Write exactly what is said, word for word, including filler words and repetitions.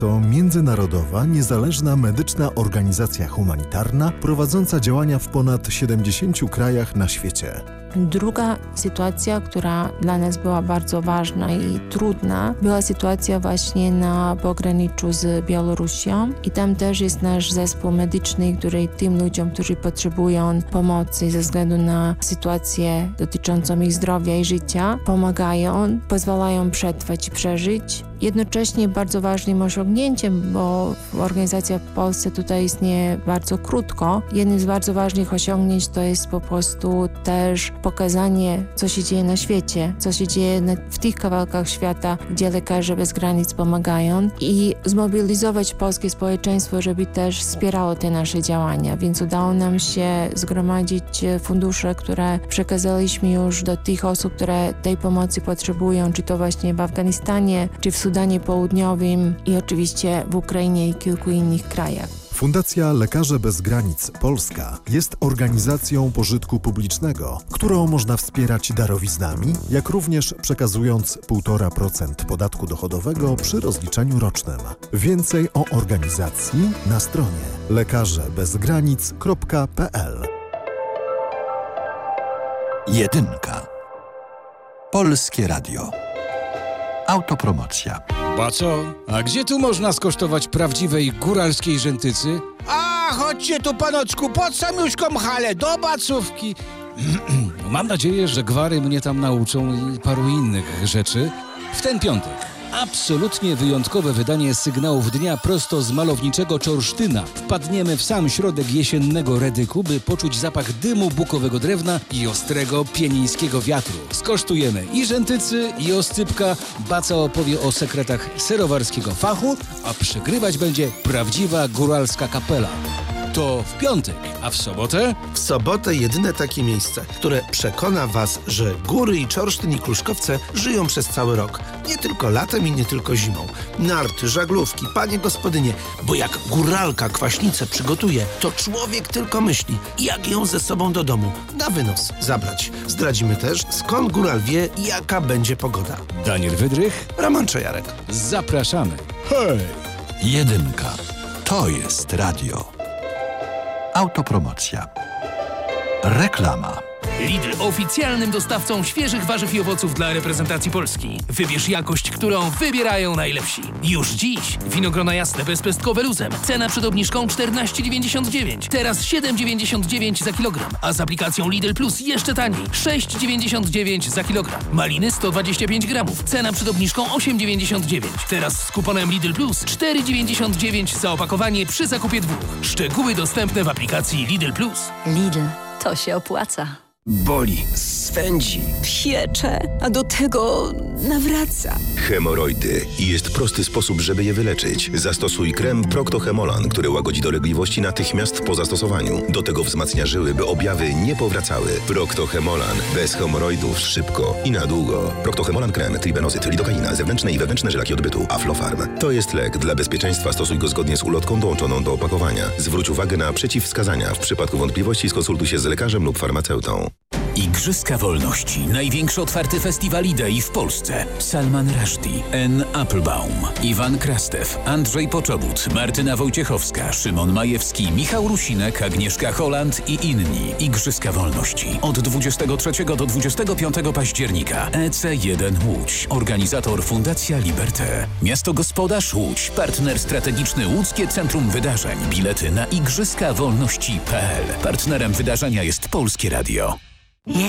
To międzynarodowa, niezależna medyczna organizacja humanitarna prowadząca działania w ponad siedemdziesięciu krajach na świecie. Druga sytuacja, która dla nas była bardzo ważna i trudna, była sytuacja właśnie na pograniczu z Białorusią i tam też jest nasz zespół medyczny, który tym ludziom, którzy potrzebują pomocy ze względu na sytuację dotyczącą ich zdrowia i życia, pomagają, pozwalają przetrwać i przeżyć. Jednocześnie bardzo ważnym osiągnięciem, bo organizacja w Polsce tutaj istnieje bardzo krótko, jednym z bardzo ważnych osiągnięć to jest po prostu też pokazanie, co się dzieje na świecie, co się dzieje na, w tych kawałkach świata, gdzie Lekarze Bez Granic pomagają i zmobilizować polskie społeczeństwo, żeby też wspierało te nasze działania. Więc udało nam się zgromadzić fundusze, które przekazaliśmy już do tych osób, które tej pomocy potrzebują, czy to właśnie w Afganistanie, czy w Sudanie Południowym i oczywiście w Ukrainie i kilku innych krajach. Fundacja Lekarze Bez Granic Polska jest organizacją pożytku publicznego, którą można wspierać darowiznami, jak również przekazując półtora procent podatku dochodowego przy rozliczeniu rocznym. Więcej o organizacji na stronie lekarze bez granic kropka p l. Jedynka. Polskie Radio. Autopromocja. Baco, a gdzie tu można skosztować prawdziwej góralskiej rzętycy? A, chodźcie tu, panoczku, pod samiuszką halę, do Bacówki. Mam nadzieję, że gwary mnie tam nauczą i paru innych rzeczy. W ten piątek absolutnie wyjątkowe wydanie Sygnałów Dnia prosto z malowniczego Czorsztyna. Wpadniemy w sam środek jesiennego Redyku, by poczuć zapach dymu bukowego drewna i ostrego pienińskiego wiatru. Skosztujemy i rzętycy, i oscypka. Baca opowie o sekretach serowarskiego fachu, a przygrywać będzie prawdziwa góralska kapela. To w piątek, a w sobotę? W sobotę jedyne takie miejsce, które przekona Was, że góry i Czorsztyn i Kruszkowce żyją przez cały rok. Nie tylko latem i nie tylko zimą. Narty, żaglówki, panie gospodynie, bo jak góralka kwaśnicę przygotuje, to człowiek tylko myśli, jak ją ze sobą do domu, na wynos zabrać. Zdradzimy też, skąd góral wie, jaka będzie pogoda. Daniel Wydrych, Roman Czajarek. Zapraszamy. Hej! Jedynka. To jest radio. Autopromocja. Reklama. Lidl oficjalnym dostawcą świeżych warzyw i owoców dla reprezentacji Polski. Wybierz jakość, którą wybierają najlepsi. Już dziś winogrona jasne bezpestkowe luzem. Cena przed obniżką czternaście dziewięćdziesiąt dziewięć. Teraz siedem dziewięćdziesiąt dziewięć za kilogram. A z aplikacją Lidl Plus jeszcze taniej. sześć dziewięćdziesiąt dziewięć za kilogram. Maliny sto dwadzieścia pięć gramów. Cena przed obniżką osiem dziewięćdziesiąt dziewięć. Teraz z kuponem Lidl Plus cztery dziewięćdziesiąt dziewięć za opakowanie przy zakupie dwóch. Szczegóły dostępne w aplikacji Lidl Plus. Lidl, to się opłaca. Boli, swędzi, piecze, a do tego nawraca. Hemoroidy. I jest prosty sposób, żeby je wyleczyć. Zastosuj krem Procto-Hemolan, który łagodzi dolegliwości natychmiast po zastosowaniu. Do tego wzmacnia żyły, by objawy nie powracały. Procto-Hemolan. Bez hemoroidów szybko i na długo. Procto-Hemolan krem, tribenozyt, lidokaina, zewnętrzne i wewnętrzne żylaki odbytu, Aflofarm. To jest lek. Dla bezpieczeństwa stosuj go zgodnie z ulotką dołączoną do opakowania. Zwróć uwagę na przeciwwskazania. W przypadku wątpliwości skonsultuj się z lekarzem lub farmaceutą. Igrzyska Wolności. Największy otwarty festiwal idei w Polsce. Salman Rushdie, Anne Applebaum, Iwan Krastew, Andrzej Poczobut, Martyna Wojciechowska, Szymon Majewski, Michał Rusinek, Agnieszka Holland i inni. Igrzyska Wolności. Od dwudziestego trzeciego do dwudziestego piątego października. E C jeden Łódź. Organizator Fundacja Liberté. Miasto Gospodarz Łódź. Partner strategiczny Łódzkie Centrum Wydarzeń. Bilety na igrzyska wolności kropka p l. Partnerem wydarzenia jest Polskie Radio.